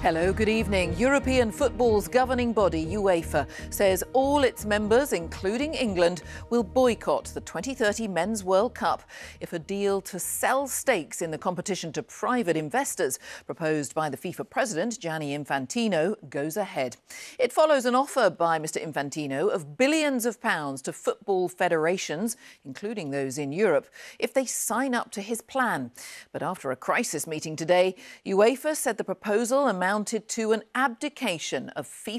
Hello, good evening. European football's governing body, UEFA, says all its members, including England, will boycott the 2030 Men's World Cup if a deal to sell stakes in the competition to private investors, proposed by the FIFA president, Gianni Infantino, goes ahead. It follows an offer by Mr Infantino of billions of pounds to football federations, including those in Europe, if they sign up to his plan. But after a crisis meeting today, UEFA said the proposal amounted to an abdication of FIFA